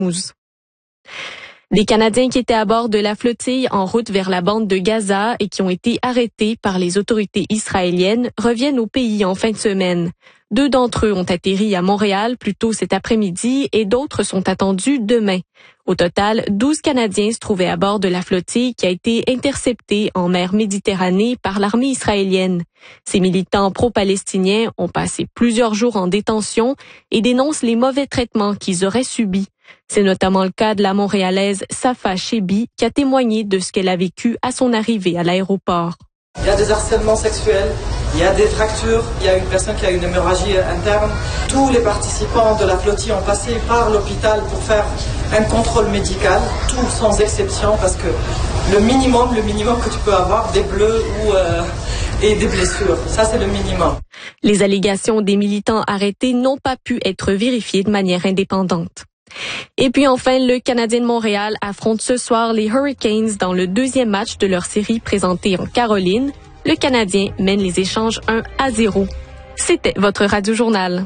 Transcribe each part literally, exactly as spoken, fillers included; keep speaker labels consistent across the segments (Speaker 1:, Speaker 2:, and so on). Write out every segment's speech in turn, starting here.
Speaker 1: Hormuz. Des Canadiens qui étaient à bord de la flottille en route vers la bande de Gaza et qui ont été arrêtés par les autorités israéliennes reviennent au pays en fin de semaine. Deux d'entre eux ont atterri à Montréal plus tôt cet après-midi et d'autres sont attendus demain. Au total, douze Canadiens se trouvaient à bord de la flottille qui a été interceptée en mer Méditerranée par l'armée israélienne. Ces militants pro-palestiniens ont passé plusieurs jours en détention et dénoncent les mauvais traitements qu'ils auraient subis. C'est notamment le cas de la Montréalaise Safa Chebi qui a témoigné de ce qu'elle a vécu à son arrivée à l'aéroport.
Speaker 2: Il y a des harcèlements sexuels, il y a des fractures, il y a une personne qui a une hémorragie interne. Tous les participants de la flottille ont passé par l'hôpital pour faire un contrôle médical, tout sans exception, parce que le minimum, le minimum que tu peux avoir, des bleus ou euh, et des blessures, ça c'est le minimum.
Speaker 1: Les allégations des militants arrêtés n'ont pas pu être vérifiées de manière indépendante. Et puis enfin, le Canadien de Montréal affronte ce soir les Hurricanes dans le deuxième match de leur série présentée en Caroline. Le Canadien mène les échanges un à zéro. C'était votre Radio-Journal.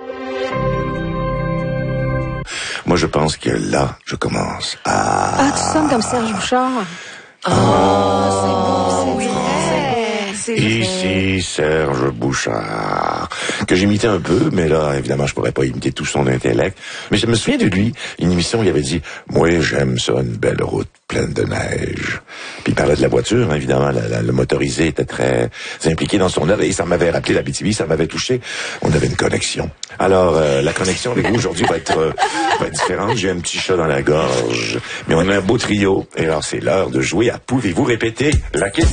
Speaker 3: Moi, je pense que là, je commence à...
Speaker 4: Ah, tu sonnes comme Serge Bouchard.
Speaker 3: Oh,
Speaker 4: oh c'est beau, c'est vrai.
Speaker 3: Ici Serge Bouchard, que j'imitais un peu, mais là, évidemment, je pourrais pas imiter tout son intellect. Mais je me souviens de lui, une émission où il avait dit « Moi, j'aime ça, une belle route pleine de neige. » Puis il parlait de la voiture, hein, évidemment, la, la, le motorisé était très impliqué dans son œuvre, et ça m'avait rappelé l'Abitibi, ça m'avait touché. On avait une connexion. Alors, euh, la connexion avec vous aujourd'hui va être, euh, va être différente. J'ai un petit chat dans la gorge, mais on a un beau trio. Et alors, c'est l'heure de jouer à « Pouvez-vous répéter la question? »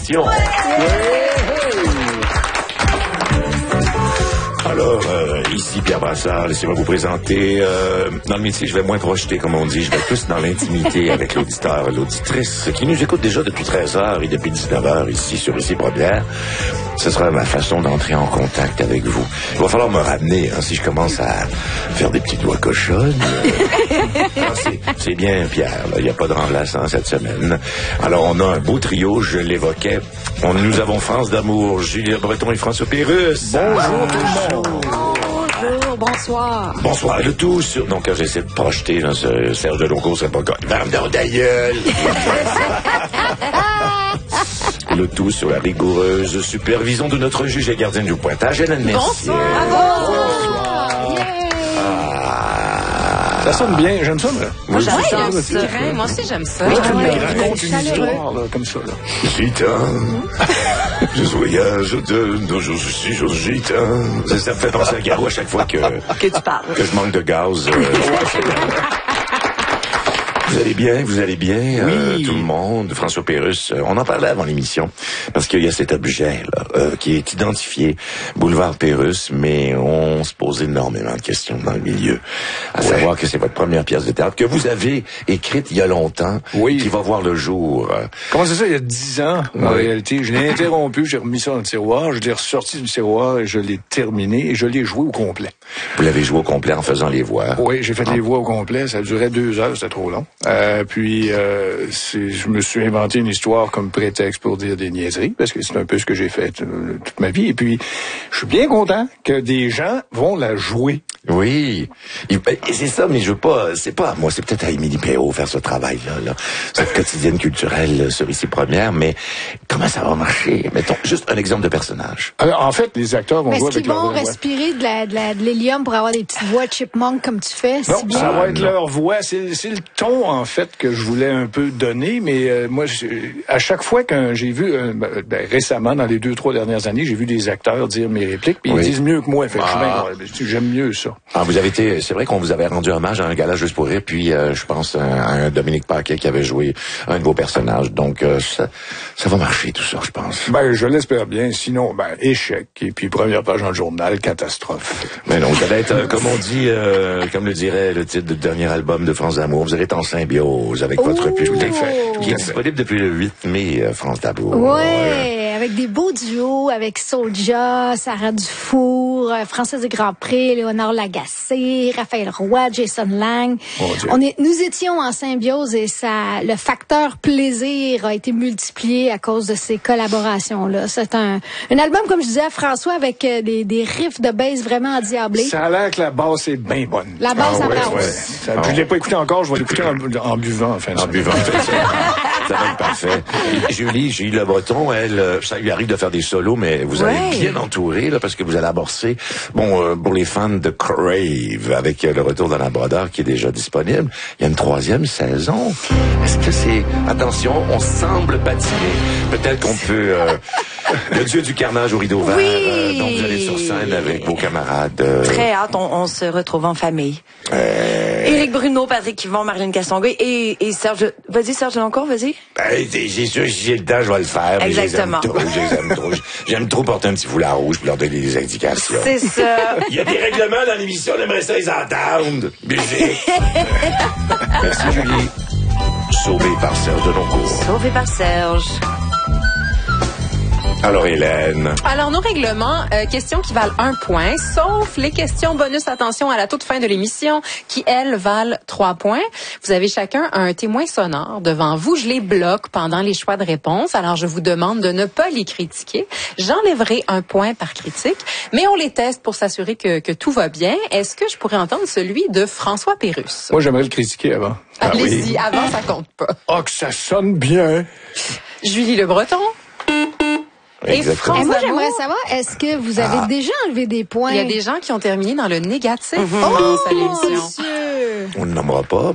Speaker 3: Alors, euh, ici Pierre Brassard, laissez-moi vous présenter. Euh, dans le métier, je vais moins projeter, comme on dit. Je vais plus dans l'intimité avec l'auditeur, l'auditrice, qui nous écoute déjà depuis treize heures et depuis dix-neuf heures ici sur Ici Première. Ce sera ma façon d'entrer en contact avec vous. Il va falloir me ramener, hein, si je commence à faire des petites doigts cochonnes. Ah, c'est, c'est bien, Pierre. Il n'y a pas de remplaçant cette semaine. Alors, on a un beau trio, je l'évoquais. On, nous avons France d'amour, Julien Breton et François Pérusse.
Speaker 4: Bonjour tout le monde. Bonjour, bonsoir.
Speaker 3: Bonsoir, le tout sur... Donc, quand j'essaie de projeter, là, ce Serge Deloncourt, c'est pas... Ferme donc ta gueule! Le tout sur la rigoureuse supervision de notre juge et gardienne du pointage, Hélène Mercier.
Speaker 4: Bonsoir. Bonsoir.
Speaker 5: Ça sonne bien, j'aime ça, moi.
Speaker 4: Moi, j'aime ça.
Speaker 6: Ouais, ça. Ouais, moi aussi, j'aime ça.
Speaker 5: Oui,
Speaker 4: Ah,
Speaker 5: tu
Speaker 4: ouais,
Speaker 5: me racontes une
Speaker 4: chaleureux.
Speaker 5: histoire, là, comme ça, là.
Speaker 3: Gitan, je voyage de, de, je suis je suis gitan. Ça, ça me fait penser à Garou à chaque fois que,
Speaker 4: Que tu parles.
Speaker 3: que je manque de gaz. Euh, Vous allez bien, vous allez bien,
Speaker 5: oui.
Speaker 3: euh, tout le monde. François Pérusse, euh, on en parlait avant l'émission, parce qu'il y a cet objet là euh, qui est identifié, boulevard Pérusse, mais on se pose énormément de questions dans le milieu. À ouais. savoir que c'est votre première pièce de théâtre que vous avez écrite il y a longtemps,
Speaker 5: oui.
Speaker 3: qui va voir le jour.
Speaker 5: Comment c'est ça, il y a dix ans, en oui. réalité. Je l'ai interrompu, j'ai remis ça dans le tiroir, je l'ai ressorti du tiroir et je l'ai terminé et je l'ai joué au complet.
Speaker 3: Vous l'avez joué au complet en faisant les voix?
Speaker 5: Oui, j'ai fait ah. les voix au complet, ça durait deux heures, c'était trop long. Euh, puis, euh, c'est, je me suis inventé une histoire comme prétexte pour dire des niaiseries, parce que c'est un peu ce que j'ai fait euh, toute ma vie. Et puis, je suis bien content que des gens vont la jouer.
Speaker 3: Oui, et, et c'est ça, mais je veux pas, c'est pas à moi, c'est peut-être à Émilie Perrault faire ce travail-là, là, cette quotidienne culturelle sur Ici Première, mais comment ça va marcher? Mettons, juste un exemple de personnage.
Speaker 5: Alors, en fait, les acteurs vont
Speaker 4: mais
Speaker 5: jouer
Speaker 4: est-ce
Speaker 5: avec
Speaker 4: qu'ils
Speaker 5: leur
Speaker 4: vont
Speaker 5: voix.
Speaker 4: respirer de, la, de, la, de l'hélium pour avoir des petites voix chipmunk comme tu fais?
Speaker 5: Non,
Speaker 4: si bien?
Speaker 5: ça va être
Speaker 3: non.
Speaker 5: leur voix. C'est, c'est le ton, en fait, que je voulais un peu donner, mais euh, moi, je, à chaque fois que j'ai vu, euh, ben, récemment, dans les deux, trois dernières années, j'ai vu des acteurs dire mes répliques, puis oui. ils disent mieux que moi. Fait que ah. je suis bien, j'aime mieux ça.
Speaker 3: Ah, vous avez été, c'est vrai qu'on vous avait rendu hommage à un gala juste pour rire, puis euh, je pense à, à un Dominique Paquet qui avait joué un de vos personnages, donc euh, ça, ça va marcher tout ça, je pense.
Speaker 5: Ben, je l'espère bien, sinon, ben, échec, et puis première page dans le journal, catastrophe.
Speaker 3: Mais non, vous allez être, euh, comme on dit, euh, comme le dirait le titre du dernier album de France d'amour, vous allez être en symbiose avec votre public, qui est disponible depuis le huit mai, euh, France d'amour.
Speaker 4: Oui, avec des beaux duos, avec Soulja, Sarah Dufour, euh, Françoise de Grandpré, Léonard Lagacé, Raphaël Roy, Jason Lang. On est, nous étions en symbiose et ça, le facteur plaisir a été multiplié à cause de ces collaborations-là. C'est un, un album, comme je disais à François, avec euh, des, des riffs de bass vraiment endiablés.
Speaker 5: Ça a l'air que la basse est bien bonne.
Speaker 4: La basse,
Speaker 5: ah,
Speaker 4: ça
Speaker 5: ouais,
Speaker 4: brasse.
Speaker 5: Ouais. Ça, ah, je l'ai pas écouté encore, je vais l'écouter en, en buvant. Enfin,
Speaker 3: en buvant, ça va être parfait. Et Julie, Julie Le Breton, elle, ça lui arrive de faire des solos, mais vous allez ouais. bien entourer, là, parce que vous allez amorcer, bon, euh, pour les fans de Crave, avec euh, le retour dans la brodeur qui est déjà disponible, il y a une troisième saison. Est-ce que c'est, attention, on semble patiner. Peut-être qu'on peut, euh, le dieu du carnage au rideau vert,
Speaker 6: oui.
Speaker 3: euh, donc vous allez sur scène avec vos camarades. Euh...
Speaker 6: Très hâte, on, on se retrouve en famille.
Speaker 3: Euh...
Speaker 6: Éric Bruno, Patrick Yvon, Marlène Castonguay et, et Serge, vas-y Serge encore, vas-y.
Speaker 3: Ben, c'est sûr, si j'ai le temps, je vais le faire. Mais
Speaker 6: exactement.
Speaker 3: J'aime trop, j'aime trop. J'aime trop porter un petit foulard rouge pour leur donner des indications.
Speaker 6: C'est ça.
Speaker 3: Il y a des règlements dans l'émission, j'aimerais ça les entendre. Musique. Merci Julie. Sauvé par Serge Deloncourt.
Speaker 6: Sauvé par Serge.
Speaker 3: Alors Hélène.
Speaker 7: Alors nos règlements, euh, questions qui valent un point, sauf les questions bonus, attention, à la toute fin de l'émission, qui elles valent trois points. Vous avez chacun un témoin sonore devant vous. Je les bloque pendant les choix de réponse. Alors je vous demande de ne pas les critiquer. J'enlèverai un point par critique, mais on les teste pour s'assurer que, que tout va bien. Est-ce que je pourrais entendre celui de François Pérusse?
Speaker 5: Moi j'aimerais le critiquer avant.
Speaker 7: Allez-y, ah oui. Avant ça compte pas.
Speaker 5: Oh que ça sonne bien.
Speaker 7: Julie Le Breton.
Speaker 4: Et, et moi, j'aimerais savoir, est-ce que vous avez ah. déjà enlevé des points?
Speaker 7: Il y a des gens qui ont terminé dans le négatif.
Speaker 4: Mm-hmm. Oh, à l'émission. Monsieur.
Speaker 3: On ne nommera pas,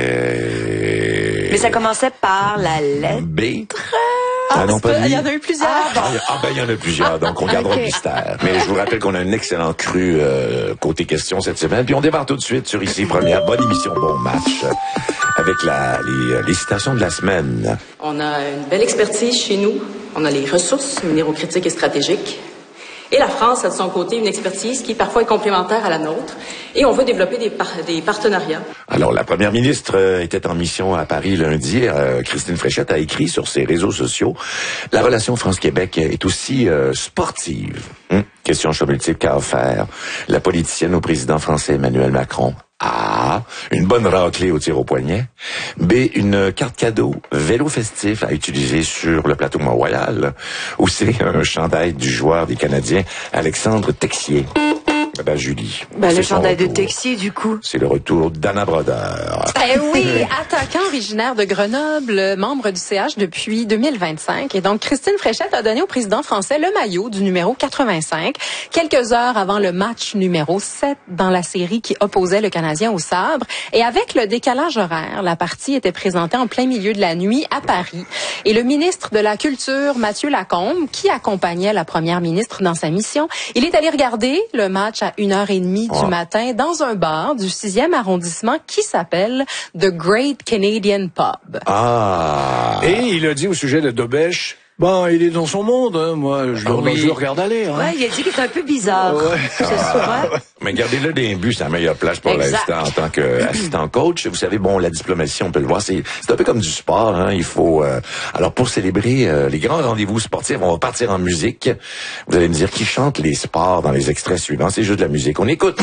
Speaker 3: mais...
Speaker 6: Mais ça commençait par la lettre
Speaker 3: B.
Speaker 7: Ah,
Speaker 3: ah non, pas
Speaker 7: il y en a eu plusieurs.
Speaker 3: Ah, bon. ah ben, il y en a plusieurs, donc on gardera okay. le mystère. Mais je vous rappelle qu'on a un excellent cru euh, côté questions cette semaine. Puis on démarre tout de suite sur Ici Première. Bonne émission, bon match. Avec la, les, les citations de la semaine.
Speaker 8: On a une belle expertise chez nous. On a les ressources minéraux-critiques et stratégiques. Et la France a de son côté une expertise qui parfois est complémentaire à la nôtre. Et on veut développer des, par- des partenariats.
Speaker 3: Alors, la première ministre euh, était en mission à Paris lundi. Euh, Christine Fréchette a écrit sur ses réseaux sociaux. La relation France-Québec est aussi euh, sportive. Hum, question choix multiple qu'a offert la politicienne au président français Emmanuel Macron. A. Une bonne raclée au tir au poignet. B. Une carte cadeau vélo festif à utiliser sur le plateau Mont-Royal. Ou C. Un chandail du joueur des Canadiens Alexandre Texier. Ben, Julie.
Speaker 6: Ben, le chandail de Texier, du coup.
Speaker 3: C'est le retour d'Anna Brodeur.
Speaker 7: Eh oui, attaquant originaire de Grenoble, membre du C H depuis deux mille vingt-cinq. Et donc, Christine Fréchette a donné au président français le maillot du numéro quatre-vingt-cinq, quelques heures avant le match numéro sept dans la série qui opposait le Canadien au sabre. Et avec le décalage horaire, la partie était présentée en plein milieu de la nuit à Paris. Et le ministre de la Culture, Mathieu Lacombe, qui accompagnait la première ministre dans sa mission, il est allé regarder le match à une heure et demie du oh. matin dans un bar du sixième arrondissement qui s'appelle The Great Canadian Pub.
Speaker 3: Ah.
Speaker 5: Et il a dit au sujet de Dobèche, bon, il est dans son monde, hein. Moi, je, ah, oui. je le regarde aller. Hein.
Speaker 6: Ouais, il a dit qu'il était un peu bizarre.
Speaker 5: Ouais.
Speaker 6: C'est
Speaker 3: ah. sûr, ouais. Mais gardez-le des buts, c'est la meilleure place pour l'assistant en tant qu'assistant coach. Vous savez, bon, la diplomatie, on peut le voir, c'est, c'est un peu comme du sport, hein. Il faut, euh, alors pour célébrer euh, les grands rendez-vous sportifs, on va partir en musique. Vous allez me dire qui chante les sports dans les extraits suivants. C'est juste de la musique. On écoute.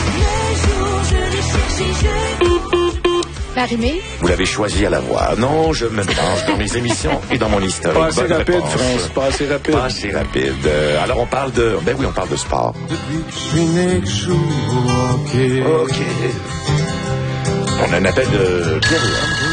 Speaker 4: Marie-Mé.
Speaker 3: Vous l'avez choisi à la voix. Non, je me branche dans mes émissions et dans mon historique.
Speaker 5: Pas assez rapide, réponse. France, pas assez rapide.
Speaker 3: Pas assez rapide. Euh, alors, on parle de... Ben oui, on parle de sport. Depuis que je suis né, je joue au hockey. OK. On a un appel de Pierre.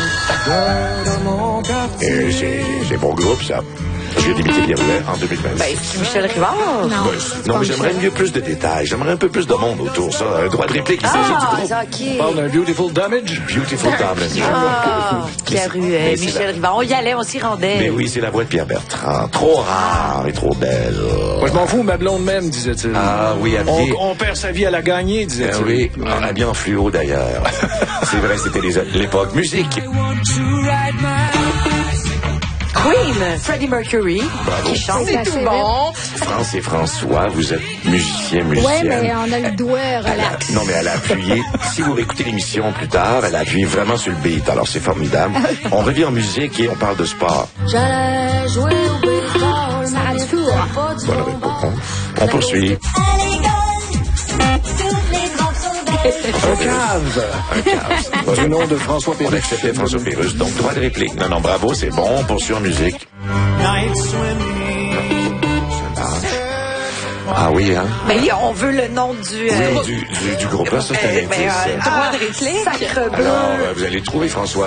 Speaker 3: Et c'est, c'est bon groupe, ça. Je viens d'imiter Pierre en deux mille vingt-six.
Speaker 6: Ben, c'est Michel Rivard.
Speaker 4: Non,
Speaker 3: ben, non mais j'aimerais mieux plus de détails. J'aimerais un peu plus de monde autour, ça. Un droit de réplique, il s'agit
Speaker 6: ah,
Speaker 3: du groupe.
Speaker 6: Okay.
Speaker 5: On parle d'un Beautiful Damage.
Speaker 3: Beautiful Damage.
Speaker 6: Ah, Pierre Huet, Michel la... Rivard. On y allait, on s'y rendait.
Speaker 3: Mais oui, c'est la voix de Pierre Bertrand. Trop rare et trop belle.
Speaker 5: Moi, je m'en fous, ma blonde même, disait-il.
Speaker 3: Ah oui, habillé.
Speaker 5: On, on perd sa vie à la gagner, disait-il.
Speaker 3: Ah, oui, ouais. Habillé en fluo, d'ailleurs. C'est vrai, c'était les, l'époque musique.
Speaker 6: Queen, Freddie Mercury,
Speaker 3: bravo.
Speaker 6: Qui chante.
Speaker 4: C'est tout
Speaker 7: bon.
Speaker 3: France et François, vous êtes musicien, musicienne.
Speaker 4: Ouais, mais on a le doigt relax.
Speaker 3: A, non, mais elle a appuyé. Si vous réécoutez l'émission plus tard, elle a appuyé vraiment sur le beat. Alors, c'est formidable. On revient en musique et on parle de sport.
Speaker 4: J'allais jouer au baseball, Sarah Dufour.
Speaker 3: bonne réponse. On poursuit.
Speaker 5: Un cave.
Speaker 3: Un cave.
Speaker 5: Dans le nom de François Pérusse.
Speaker 3: On acceptait François Pérusse. Donc, droit de réplique. Non, non, bravo, c'est bon. On poursuit en musique. Ah oui, hein?
Speaker 6: Ben, on veut le nom du...
Speaker 3: Oui,
Speaker 6: Euh,
Speaker 3: du, du, du groupe. Là, ça, c'est un
Speaker 6: euh, ben,
Speaker 3: indice.
Speaker 6: euh, droit de réplique.
Speaker 4: Sacre bleu.
Speaker 3: Alors, euh, vous allez trouver, François.